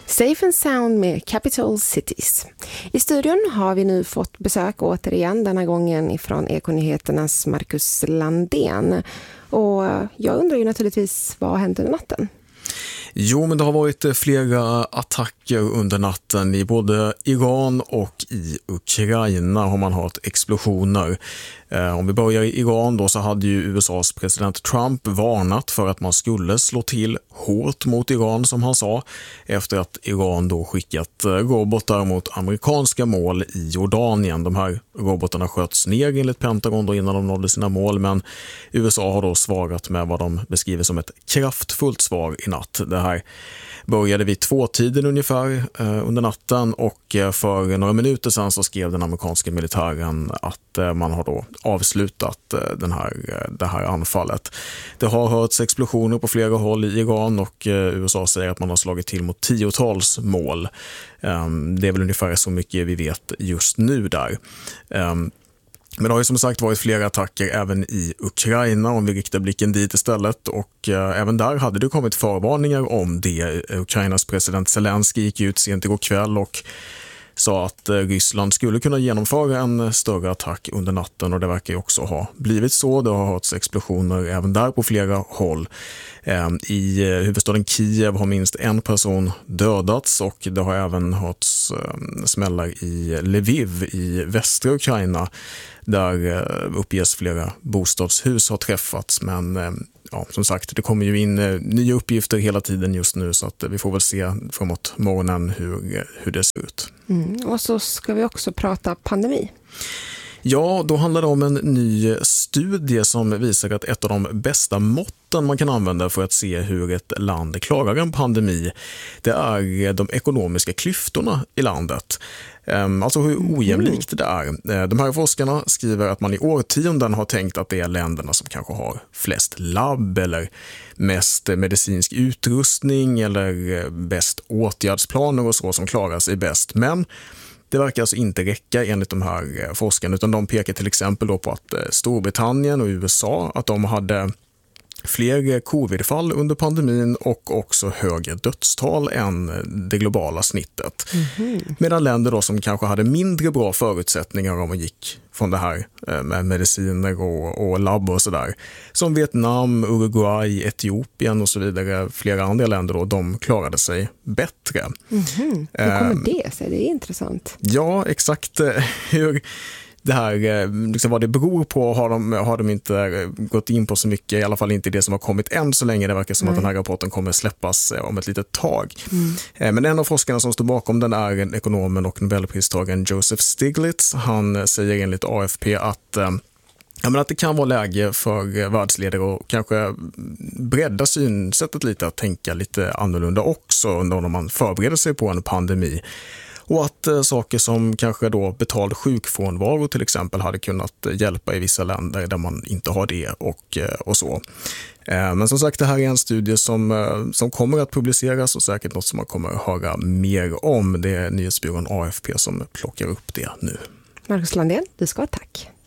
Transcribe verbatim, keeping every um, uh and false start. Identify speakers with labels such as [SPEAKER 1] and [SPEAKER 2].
[SPEAKER 1] Safe and Sound med Capital Cities. I studion har vi nu fått besök återigen, denna gången ifrån Ekonyheternas Marcus Landén. Och jag undrar ju naturligtvis, vad hände under natten?
[SPEAKER 2] Jo, men det har varit flera attacker under natten i både Iran och i Ukraina har man hört explosioner. Eh, om vi börjar i Iran då, så hade ju U S A:s president Trump varnat för att man skulle slå till hårt mot Iran, som han sa, efter att Iran då skickat robotar mot amerikanska mål i Jordanien. De här robotarna sköts ner enligt Pentagon då innan de nådde sina mål, men U S A har då svarat med vad de beskriver som ett kraftfullt svar i natt. Det här började vid tvåtiden ungefär eh, under natten, och eh, för några minuter sedan så skrev den amerikanska militären att eh, man har då avslutat eh, den här, eh, det här anfallet. Det har hörts explosioner på flera håll i Iran, och eh, U S A säger att man har slagit till mot tiotals mål. Eh, det är väl ungefär så mycket vi vet just nu där. Eh, Men det har ju som sagt varit flera attacker även i Ukraina, om vi riktar blicken dit istället, och eh, även där hade det kommit förvarningar om det. Ukrainas president Zelensky gick ut sent igår kväll och sa att eh, Ryssland skulle kunna genomföra en större attack under natten, och det verkar ju också ha blivit så. Det har hörts explosioner även där på flera håll. Eh, I eh, huvudstaden Kiev har minst en person dödats, och det har även hörts eh, smällar i Lviv i västra Ukraina, där eh, uppges flera bostadshus har träffats. Men eh, ja, som sagt, det kommer ju in eh, nya uppgifter hela tiden just nu, så att eh, vi får väl se framåt morgonen hur, eh, hur det ser ut.
[SPEAKER 1] Mm. Och så ska vi också prata pandemi.
[SPEAKER 2] Ja, då handlar det om en ny studie som visar att ett av de bästa måtten man kan använda för att se hur ett land klarar en pandemi, det är de ekonomiska klyftorna i landet. Alltså hur ojämlikt det är. De här forskarna skriver att man i årtionden har tänkt att det är länderna som kanske har flest labb eller mest medicinsk utrustning eller bäst åtgärdsplaner och så som klarar sig bäst. Men det verkar alltså inte räcka enligt de här forskarna, utan de pekar till exempel då på att Storbritannien och U S A, att de hade fler covidfall under pandemin och också högre dödstal än det globala snittet. Mm-hmm. Medan länder då som kanske hade mindre bra förutsättningar om man gick från det här med mediciner och, och labb och sådär, som Vietnam, Uruguay, Etiopien och så vidare, flera andra länder då, de klarade sig bättre.
[SPEAKER 1] Mm-hmm. Hur kommer det sig? Det är intressant.
[SPEAKER 2] Ja, exakt hur det här, liksom vad det beror på har de, har de inte gått in på så mycket, i alla fall inte det som har kommit än så länge. Det verkar som Nej. att den här rapporten kommer släppas om ett litet tag. Mm. Men en av forskarna som står bakom den är ekonomen och nobelpristagaren Joseph Stiglitz. Han säger enligt A F P att Ja, men att det kan vara läge för världsledare att kanske bredda synsättet lite, att tänka lite annorlunda också när man förbereder sig på en pandemi. Och att eh, saker som kanske då betald sjukfrånvaro till exempel hade kunnat hjälpa i vissa länder där man inte har det och, eh, och så. Eh, men som sagt, det här är en studie som, eh, som kommer att publiceras och säkert något som man kommer att höra mer om. Det är nyhetsbyrån A F P som plockar upp det nu.
[SPEAKER 1] Marcus Landén, du ska ha tack.